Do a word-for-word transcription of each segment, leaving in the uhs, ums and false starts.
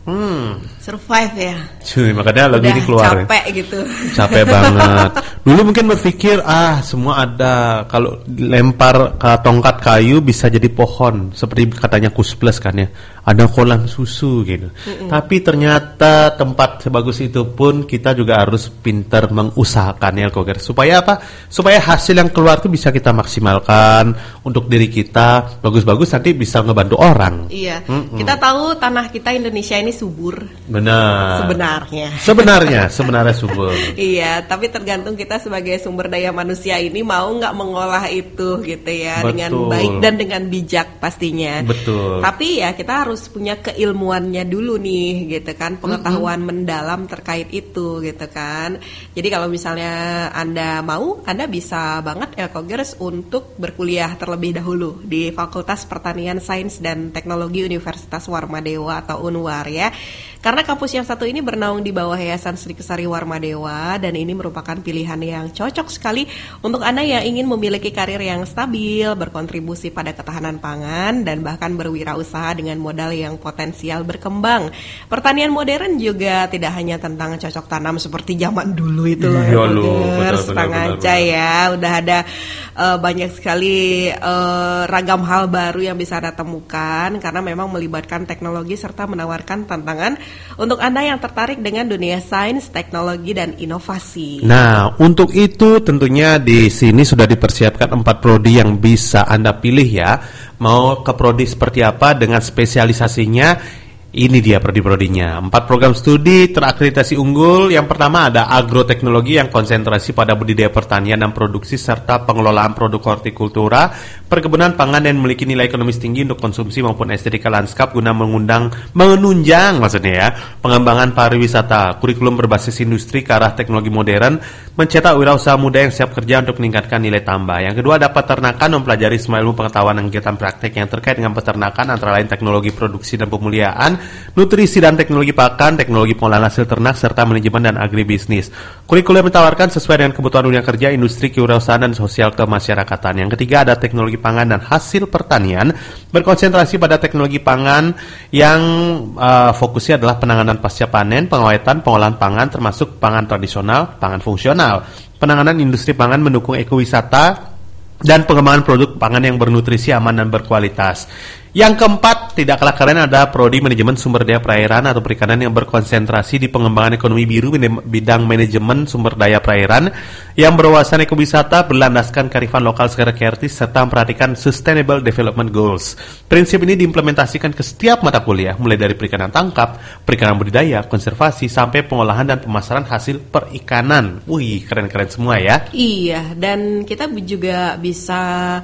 Hmm. Survive ya. Cuy, makanya lagu ini keluar. Capek ya. gitu. Capek banget. Dulu mungkin berpikir ah semua ada. Kalau lempar ke tongkat kayu bisa jadi pohon. Seperti katanya Kus Plus kan ya. Ada kolam susu gitu. Mm-mm. Tapi ternyata tempat sebagus itu pun kita juga harus pintar mengusahakannya Koger. Supaya apa? Supaya hasil yang keluar itu bisa kita maksimalkan untuk diri kita. Bagus-bagus nanti bisa ngebantu orang. Iya. Mm-mm. Kita tahu tanah kita Indonesia ini subur. Benar. Sebenarnya. Sebenarnya, sebenarnya subur. Iya, tapi tergantung kita sebagai sumber daya manusia ini mau nggak mengolah itu gitu ya. Betul. Dengan baik dan dengan bijak pastinya. Betul. Tapi ya kita harus punya keilmuannya dulu nih gitu kan, pengetahuan mm-hmm. mendalam terkait itu gitu kan. Jadi kalau misalnya Anda mau, Anda bisa banget Elkogers untuk berkuliah terlebih dahulu di Fakultas Pertanian Sains dan Teknologi Universitas Warmadewa atau Unwar ya. Karena kampus yang satu ini bernaung di bawah Yayasan Sri Kesari Warmadewa dan ini merupakan pilihan yang cocok sekali untuk Anda yang ingin memiliki karir yang stabil, berkontribusi pada ketahanan pangan dan bahkan berwirausaha dengan modal yang potensial berkembang. Pertanian modern juga tidak hanya tentang cocok tanam seperti zaman dulu itu loh ya, Elkogers, tenang aja ya. Udah ada uh, banyak sekali uh, ragam hal baru yang bisa Anda temukan karena memang melibatkan teknologi serta menawarkan tantangan untuk Anda yang tertarik dengan dunia sains, teknologi, dan inovasi. Nah, untuk itu tentunya di sini sudah dipersiapkan empat prodi yang bisa Anda pilih ya. Mau ke prodi seperti apa dengan spesialisasinya? Ini dia prodi-prodinya. Empat program studi terakreditasi unggul. Yang pertama ada agroteknologi yang konsentrasi pada budidaya pertanian dan produksi serta pengelolaan produk hortikultura, perkebunan pangan dan memiliki nilai ekonomis tinggi untuk konsumsi maupun estetika lanskap guna mengundang menunjang maksudnya ya pengembangan pariwisata. Kurikulum berbasis industri ke arah teknologi modern, mencetak wirausaha muda yang siap kerja untuk meningkatkan nilai tambah. Yang kedua ada peternakan, mempelajari semua ilmu pengetahuan dan kegiatan praktek yang terkait dengan peternakan antara lain teknologi produksi dan pemuliaan, nutrisi dan teknologi pakan, teknologi pengolahan hasil ternak, serta manajemen dan agribisnis. Kurikulum ditawarkan sesuai dengan kebutuhan dunia kerja, industri, kewirausahaan, dan sosial kemasyarakatan. Yang ketiga ada teknologi pangan dan hasil pertanian, berkonsentrasi pada teknologi pangan yang uh, fokusnya adalah penanganan pasca panen, pengawetan, pengolahan pangan, termasuk pangan tradisional, pangan fungsional. Penanganan industri pangan mendukung ekowisata dan pengembangan produk pangan yang bernutrisi, aman, dan berkualitas. Yang keempat, tidak kalah keren ada prodi manajemen sumber daya perairan atau perikanan yang berkonsentrasi di pengembangan ekonomi biru bidang manajemen sumber daya perairan yang berwawasan ekowisata, berlandaskan kearifan lokal secara kreatif serta memperhatikan Sustainable Development Goals. Prinsip ini diimplementasikan ke setiap mata kuliah mulai dari perikanan tangkap, perikanan budidaya, konservasi sampai pengolahan dan pemasaran hasil perikanan. Wih, keren-keren semua ya. Iya, dan kita juga bisa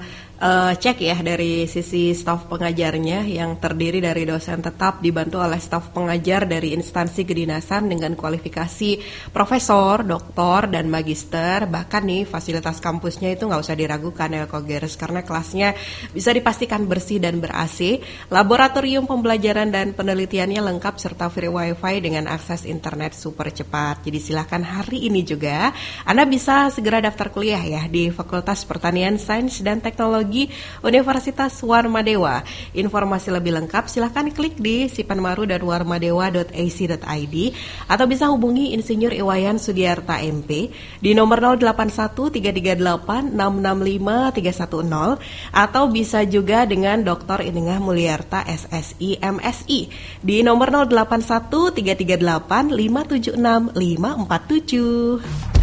Uh, cek ya dari sisi staf pengajarnya yang terdiri dari dosen tetap dibantu oleh staf pengajar dari instansi kedinasan dengan kualifikasi profesor, doktor, dan magister. Bahkan nih fasilitas kampusnya itu nggak usah diragukan Elkogers karena kelasnya bisa dipastikan bersih dan ber-A C, laboratorium pembelajaran dan penelitiannya lengkap serta free wifi dengan akses internet super cepat. Jadi silahkan hari ini juga Anda bisa segera daftar kuliah ya di Fakultas Pertanian Sains dan Teknologi Universitas Warmadewa. Informasi lebih lengkap silahkan klik di sipanmaru dot warmadewa dot a c dot i d atau bisa hubungi Insinyur Iwayan Sudiarta M P di nomor nol delapan satu tiga tiga delapan enam enam lima tiga satu nol atau bisa juga dengan Doktor Inengah Mulyarta S S I M S I di nomor nol delapan satu tiga tiga delapan lima tujuh enam lima empat tujuh.